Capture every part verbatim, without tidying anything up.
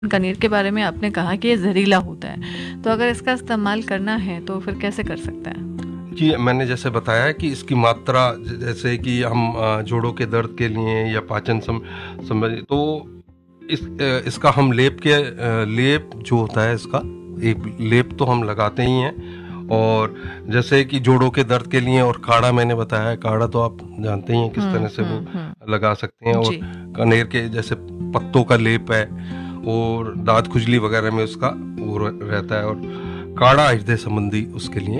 कनीर के बारे में आपने कहा कि ये जहरीला होता है, तो अगर इसका इस्तेमाल करना है तो फिर कैसे कर सकते हैं? जी, मैंने जैसे बताया कि इसकी मात्रा ज- जैसे कि हम अ, जोड़ों के दर्द के लिए या पाचन सम संबंधी, तो इस अ, इसका हम लेप के अ, लेप जो होता है इसका एक लेप तो हम लगाते ही हैं। और जैसे कि जोड़ों के दर्द के लिए, और काढ़ा मैंने बताया है, काढ़ा तो आप जानते ही हैं किस हम्म तरह से वो हम्म हम्म। लगा सकते हैं। और जी। कनेर के जैसे पत्तों का लेप है, और दांत खुजली वगैरह में उसका वो रह- रहता है। और काढ़ा हृदय संबंधी उसके लिए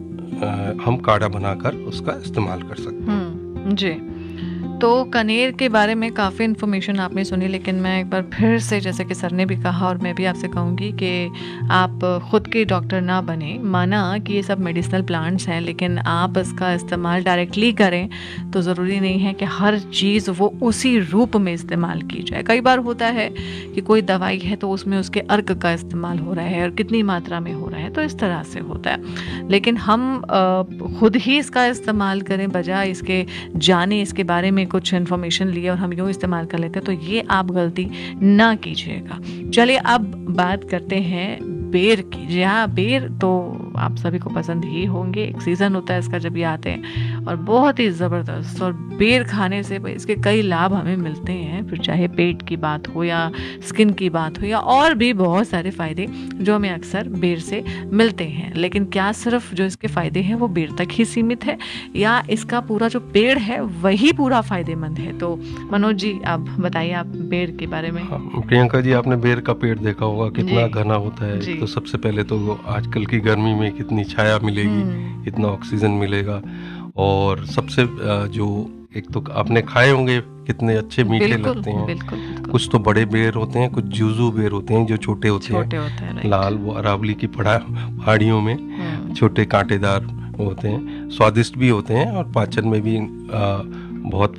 अ, हम काढ़ा बनाकर उसका इस्तेमाल कर सकते हैं। हम्म। जी। तो कनेर के बारे में काफ़ी इन्फॉर्मेशन आपने सुनी, लेकिन मैं एक बार फिर से, जैसे कि सर ने भी कहा और मैं भी आपसे कहूँगी कि आप खुद के डॉक्टर ना बने। माना कि ये सब मेडिसिनल प्लांट्स हैं, लेकिन आप इसका इस्तेमाल डायरेक्टली करें तो ज़रूरी नहीं है कि हर चीज़ वो उसी रूप में इस्तेमाल की जाए। कई बार होता है कि कोई दवाई है तो उसमें उसके अर्क का इस्तेमाल हो रहा है और कितनी मात्रा में हो रहा है, तो इस तरह से होता है। लेकिन हम अ, खुद ही इसका इस्तेमाल करें बजाय इसके जाने इसके बारे में कुछ इन्फॉर्मेशन लिए और हम यूँ इस्तेमाल कर लेते हैं, तो ये आप गलती ना कीजिएगा। चलिए अब बात करते हैं बेर की। जी हाँ, बेर तो आप सभी को पसंद ही होंगे। एक सीज़न होता है इसका जब ये आते हैं और बहुत ही ज़बरदस्त। और बेर खाने से भाई इसके कई लाभ हमें मिलते हैं, फिर चाहे पेट की बात हो या स्किन की बात हो या और भी बहुत सारे फ़ायदे जो हमें अक्सर बेर से मिलते हैं। लेकिन क्या सिर्फ जो इसके फ़ायदे हैं वो बेर तक ही सीमित है, या इसका पूरा जो पेड़ है वही पूरा फायदेमंद है? तो मनोज जी, आप बताइए आप बेर के बारे में। हाँ, प्रियंका जी, आपने बेर का पेड़ देखा होगा कितना जी। घना होता है। जी। एक तो सबसे पहले तो वो आजकल की गर्मी में कितनी छाया मिलेगी, हम्म। कितना ऑक्सीजन मिलेगा। और सबसे अ, जो एक तो आपने खाए होंगे, कितने अच्छे मीठे बिल्कुल लगते हैं। बिल्कुल बिल्कुल। कुछ तो बड़े बेर होते हैं, कुछ जूजू बेर होते हैं जो छोटे होते छोटे होते हैं, हैं, राइट। लाल वो अरावली की पड़ा पहाड़ियों में हम्म। छोटे कांटेदार होते हैं, स्वादिष्ट भी होते हैं और पाचन में भी आ, बहुत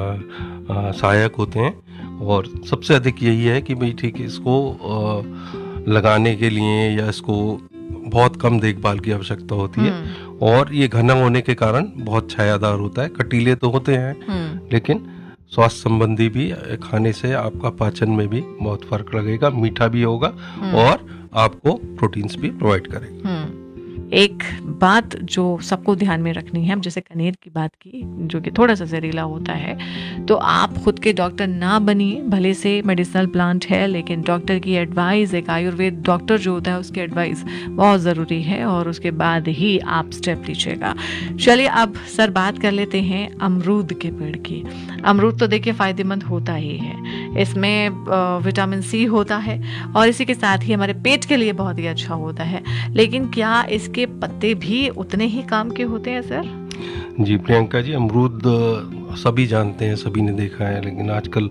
आ, आ, सहायक होते हैं। और सबसे अधिक यही है कि भाई ठीक है, इसको आ, लगाने के लिए या इसको बहुत कम देखभाल की आवश्यकता होती है। हम्म और ये घना होने के कारण बहुत छायादार होता है। कटीले तो होते हैं, हम्म लेकिन स्वास्थ्य संबंधी भी खाने से आपका पाचन में भी बहुत फर्क लगेगा, मीठा भी होगा हम्म और आपको प्रोटीन्स भी प्रोवाइड करेगा। हम्म। एक बात जो सबको ध्यान में रखनी है, हम जैसे कनेर की बात की जो कि थोड़ा सा जहरीला होता है, तो आप खुद के डॉक्टर ना बनिए। भले से मेडिसिनल प्लांट है, लेकिन डॉक्टर की एडवाइस, एक आयुर्वेद डॉक्टर जो होता है उसकी एडवाइस बहुत ज़रूरी है और उसके बाद ही आप स्टेप लीजिएगा। चलिए अब सर बात कर लेते हैं अमरूद के पेड़ की। अमरूद तो देखिए फ़ायदेमंद होता ही है, इसमें अ, विटामिन सी होता है और इसी के साथ ही हमारे पेट के लिए बहुत ही अच्छा होता है। लेकिन क्या इसके पत्ते भी उतने ही काम के होते हैं सर? जी प्रियंका जी, अमरूद अ, सभी जानते हैं, सभी ने देखा है, लेकिन आजकल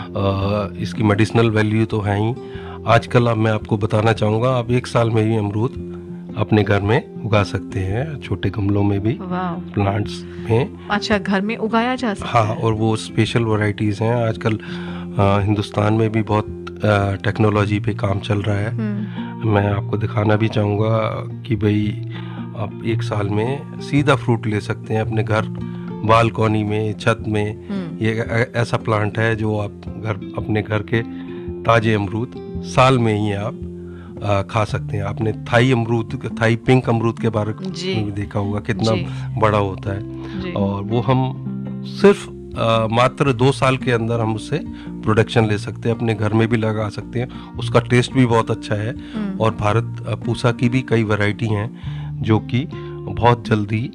अ, इसकी मेडिसिनल वैल्यू तो है ही। आजकल अब मैं आपको बताना चाहूँगा, आप एक साल में ही अमरूद अपने घर में उगा सकते हैं, छोटे गमलों में भी, वाह। प्लांट्स में। अच्छा, घर में उगाया जा सकता हाँ, है? और वो स्पेशल वैरायटीज़ हैं। आजकल अ, हिंदुस्तान में भी बहुत टेक्नोलॉजी पे काम चल रहा है। हम्म मैं आपको दिखाना भी चाहूँगा कि भाई आप एक साल में सीधा फ्रूट ले सकते हैं अपने घर, बालकनी में, छत में। हम्म ये ऐ- ऐसा प्लांट है जो आप घर अपने घर के ताजे अमरूद साल में ही आप आ, खा सकते हैं। आपने थाई अमरूद, थाई पिंक अमरूद के बारे जी में भी देखा होगा, कितना जी बड़ा होता है। जी। और वो हम सिर्फ आ, मात्र दो साल के अंदर हम उससे प्रोडक्शन ले सकते हैं, अपने घर में भी लगा सकते हैं। उसका टेस्ट भी बहुत अच्छा है। हम्म और भारत आ, पूसा की भी कई वैरायटी हैं जो कि बहुत जल्दी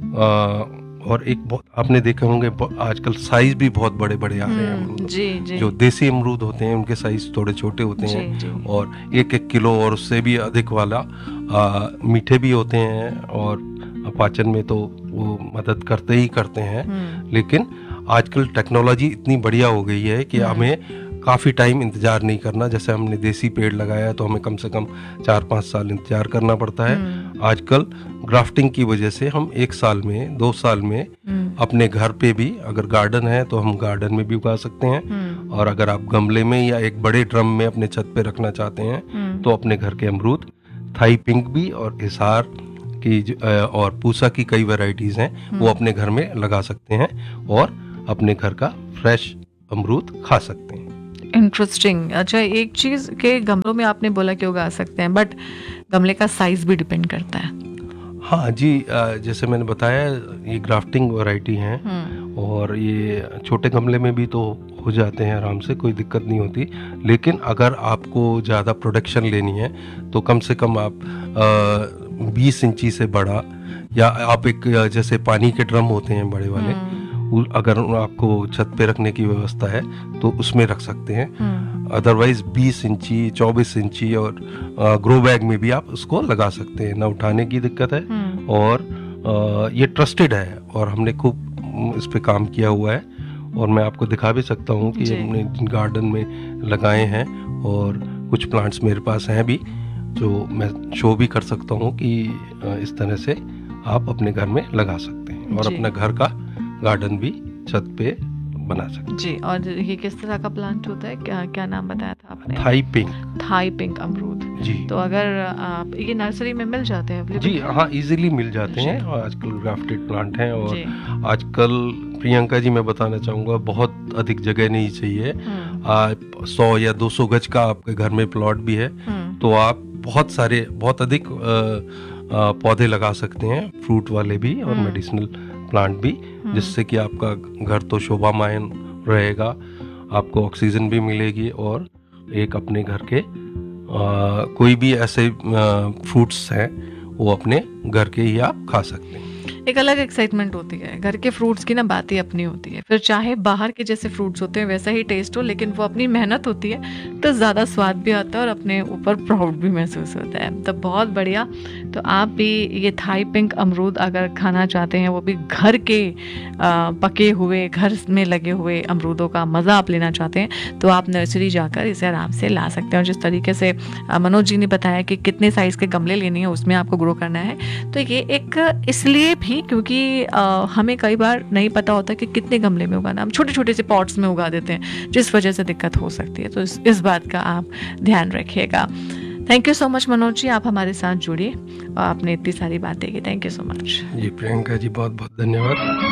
आ, और एक बहुत आपने देखे होंगे, ब- आजकल साइज भी बहुत बड़े बड़े आ रहे हैं हम्म। अमरूद। जी जी जो देसी अमरूद होते हैं उनके साइज थोड़े छोटे होते जी हैं, जी। और एक एक किलो और उससे भी अधिक वाला आ, मीठे भी होते हैं और पाचन में तो वो मदद करते ही करते हैं। हम्म लेकिन आजकल टेक्नोलॉजी इतनी बढ़िया हो गई है कि हम्म हमें काफ़ी टाइम इंतज़ार नहीं करना। जैसे हमने देसी पेड़ लगाया है तो हमें कम से कम चार पाँच साल इंतज़ार करना पड़ता है। हम्म आजकल ग्राफ्टिंग की वजह से हम एक साल में, दो साल में हम्म अपने घर पे भी, अगर गार्डन है तो हम गार्डन में भी उगा सकते हैं। हम्म और अगर आप गमले में या एक बड़े ड्रम में अपने छत पे रखना चाहते हैं हम्म तो अपने घर के अमरूद, थाई पिंक भी और हिसार की जो- अ, और पूसा की कई वैरायटीज़ हैं, वो हम्म। अपने घर में लगा सकते हैं और अपने घर का फ्रेश अमरूद खा सकते हैं। इंटरेस्टिंग। अच्छा, एक चीज़ के गमलों में आपने बोला कि उगा सकते हैं, बट गमले का साइज भी डिपेंड करता है। हाँ जी, अ, जैसे मैंने बताया ये ग्राफ्टिंग वैरायटी हैं हम्म। और ये छोटे गमले में भी तो हो जाते हैं आराम से, कोई दिक्कत नहीं होती। लेकिन अगर आपको ज़्यादा प्रोडक्शन लेनी है तो कम से कम आप बीस इंची से बड़ा, या आप एक अ, जैसे पानी के ड्रम होते हैं बड़े वाले, हम्म। उ- अगर आपको छत पे रखने की व्यवस्था है तो उसमें रख सकते हैं। हम्म। अदरवाइज बीस इंची, चौबीस इंची और ग्रो बैग में भी आप उसको लगा सकते हैं, ना उठाने की दिक्कत है। हम्म। और अ, ये ट्रस्टेड है और हमने खूब इस पे काम किया हुआ है, और मैं आपको दिखा भी सकता हूँ कि जी। हमने गार्डन में लगाए हैं, और कुछ प्लांट्स मेरे पास हैं भी जो मैं शो भी कर सकता हूँ कि अ, इस तरह से आप अपने घर में लगा सकते हैं और जी। अपना घर का गार्डन भी छत पे बना सकते हैं। जी, और ये किस तरह का प्लांट होता है, क्या क्या नाम बताया था आपने? Thai pink. थाई पिंक अमरूद। जी तो अगर आप ये नर्सरी में मिल जाते हैं available जी हैं? हाँ, इजीली मिल जाते जी। हैं, और आजकल ग्राफ्टेड प्लांट हैं। और जी। आजकल प्रियंका जी मैं बताना चाहूँगा, बहुत अधिक जगह नहीं चाहिए। हम्म। आप सौ या दो सौ गज का आपके घर में प्लॉट भी है हम्म। तो आप बहुत सारे, बहुत अधिक अ, अ, पौधे लगा सकते हैं, फ्रूट वाले भी और हम्म। मेडिसिनल प्लांट भी, हम्म। जिससे कि आपका घर तो शोभामायन रहेगा, आपको ऑक्सीजन भी मिलेगी, और एक अपने घर के आ, कोई भी ऐसे फ्रूट्स हैं वो अपने घर के ही आप खा सकते हैं। एक अलग एक्साइटमेंट होती है, घर के फ्रूट्स की ना बात ही अपनी होती है। फिर चाहे बाहर के जैसे फ्रूट्स होते हैं वैसा ही टेस्ट हो, लेकिन वो अपनी मेहनत होती है तो ज़्यादा स्वाद भी आता है और अपने ऊपर प्राउड भी महसूस होता है। तो बहुत बढ़िया। तो आप भी ये थाई पिंक अमरूद अगर खाना चाहते हैं, वो भी घर के आ, पके हुए, घर में लगे हुए अमरूदों का मज़ा आप लेना चाहते हैं, तो आप नर्सरी जाकर इसे आराम से ला सकते हैं। और जिस तरीके से आ, मनोज जी ने बताया कि कितने साइज़ के गमले लेने हैं, उसमें आपको ग्रो करना है, तो ये एक इसलिए भी क्योंकि आ, हमें कई बार नहीं पता होता कि कितने गमले में उगाना, हम छोटे छोटे से पॉट्स में उगा देते हैं, जिस वजह से दिक्कत हो सकती है। तो इस, इस बात का आप ध्यान रखिएगा। Thank you so much Manoj ji, आप हमारे साथ जुड़िए और आपने इतनी सारी बातें की। Thank you so much. जी प्रियंका जी, बहुत बहुत धन्यवाद।